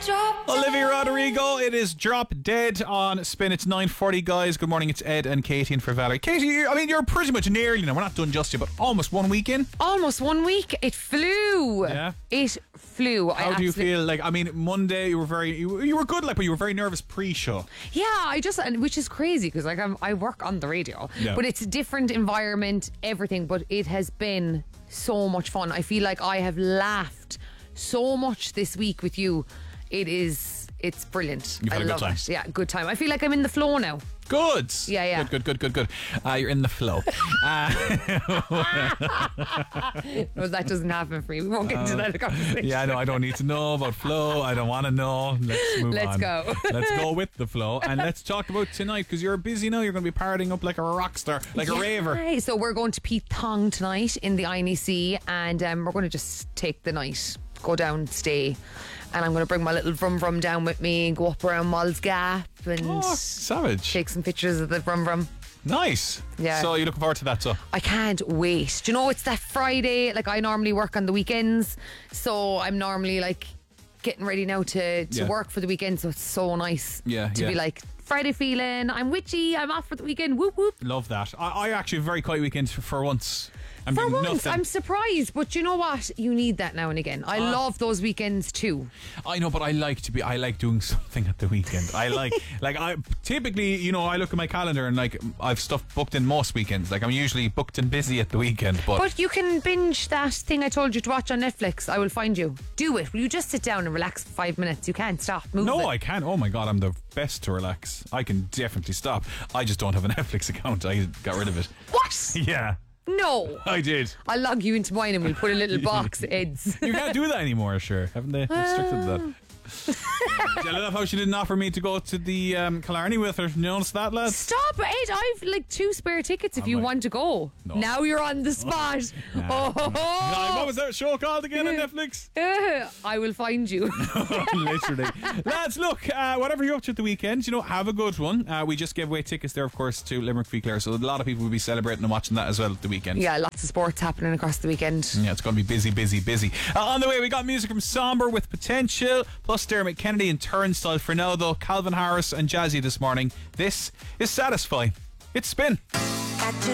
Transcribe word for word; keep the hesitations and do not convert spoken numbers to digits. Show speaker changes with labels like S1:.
S1: Olivia Rodrigo, it is Drop Dead on Spin. It's nine forty, guys. Good morning, it's Ed and Katie and for Valerie. Katie, you, I mean, you're pretty much nearly, now we're not done just yet, but almost one week in.
S2: Almost one week. It flew.
S1: Yeah.
S2: It flew.
S1: How
S2: I
S1: do you
S2: absolutely-
S1: feel? Like, I mean, Monday you were very, you, you were good, like, but you were very nervous pre-show.
S2: Yeah, I just, and which is crazy because like I'm, I work on the radio,
S1: Yeah.
S2: but it's a different environment, everything, but it has been so much fun. I feel like I have laughed so much this week with you. It is, it's brilliant.
S1: You've had
S2: I
S1: a good
S2: love
S1: time.
S2: it. Yeah, good time. I feel like I'm in the flow now.
S1: Good.
S2: Yeah, yeah.
S1: Good, good, good, good, good. Uh, you're in the flow. Uh,
S2: No, that doesn't happen for me. We won't get into that conversation.
S1: yeah, no, I don't need to know about flow. I don't want to know. Let's move
S2: Let's
S1: on.
S2: go.
S1: Let's go with the flow. And let's talk about tonight, because you're busy now. You're going to be partying up like a rock star, like a raver.
S2: Yay. So we're going to Pete Thong tonight in the I N E C, and um, we're going to just take the night, go down, stay, and I'm going to bring my little Vrum Vrum down with me and go up around Moll's Gap and
S1: Oh, savage.
S2: take some pictures of the Vrum Vrum.
S1: Nice.
S2: Yeah.
S1: So you're looking forward to that, so?
S2: I can't wait. Do you know, it's that Friday, like I normally work on the weekends, so I'm normally like getting ready now to, to
S1: Yeah.
S2: work for the weekend, so it's so nice
S1: Yeah,
S2: to
S1: yeah.
S2: be like, Friday feeling, I'm witchy, I'm off for the weekend, whoop whoop.
S1: Love that. I, I actually have a very quiet weekend for, for once. I'm
S2: For
S1: doing
S2: once,
S1: nothing.
S2: I'm surprised, but you know what? You need that now and again. I
S1: Ah.
S2: love those weekends too.
S1: I know, but I like to be. I like doing something at the weekend. I like, like I typically, you know, I look at my calendar and like I've stuff booked in most weekends. Like I'm usually booked and busy at the weekend, but,
S2: But you can binge that thing I told you to watch on Netflix. I will find you. Do it. Will you just sit down and relax for five minutes? You can't stop. Move
S1: no,
S2: it.
S1: I can't. Oh my god, I'm the best to relax. I can definitely stop. I just don't have a Netflix account. I got rid of it.
S2: What?
S1: Yeah,
S2: No.
S1: I did.
S2: I'll log you into mine and we'll put a little box, Eds.
S1: You can't do that anymore, sure. Haven't they restricted that? I love how she didn't offer me to go to the um, Killarney with her. You notice that, lads?
S2: Stop, Ed. I've like two spare tickets if you
S1: like-
S2: want to go.
S1: No.
S2: Now you're on the spot.
S1: Nah.
S2: Oh,
S1: What was that show called again on Netflix?
S2: I will find you.
S1: Literally. Lads, look, uh, whatever you're up to at the weekend, you know, have a good one. Uh, we just gave away tickets there, of course, to Limerick Free Clare, so a lot of people will be celebrating and watching that as well at the weekend.
S2: Yeah, lots of sports happening across the weekend.
S1: Yeah, it's going to be busy, busy, busy. Uh, on the way, we got music from Somber with Potential, plus Dermot Kennedy and Turnstile. For now, though, Calvin Harris and Jazzy this morning. This is Satisfy. It's Spin.